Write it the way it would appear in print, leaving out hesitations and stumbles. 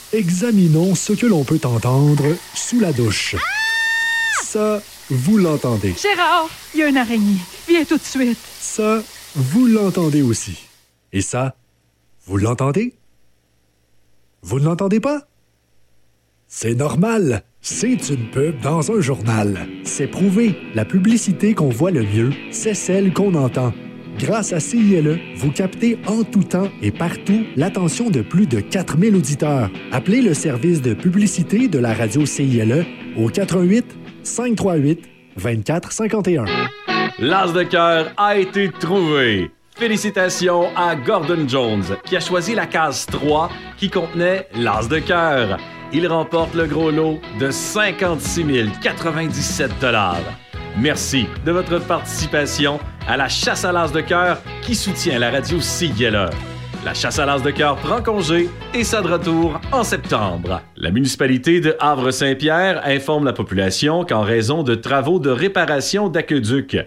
Examinons ce que l'on peut entendre sous la douche. Ça, vous l'entendez. Gérard, il y a une araignée. Viens tout de suite. Ça, vous l'entendez aussi. Et ça, vous l'entendez? Vous ne l'entendez pas? C'est normal. C'est une pub dans un journal. C'est prouvé. La publicité qu'on voit le mieux, c'est celle qu'on entend. Grâce à CILE, vous captez en tout temps et partout l'attention de plus de 4000 auditeurs. Appelez le service de publicité de la radio CILE au 88 538 2451. L'as de cœur a été trouvé. Félicitations à Gordon Jones qui a choisi la case 3 qui contenait l'as de cœur. Il remporte le gros lot de 56 097 $. Merci de votre participation à la chasse à l'as de cœur qui soutient la radio CILE. La chasse à l'as de cœur prend congé et sera de retour en septembre. La municipalité de Havre-Saint-Pierre informe la population qu'en raison de travaux de réparation d'aqueduc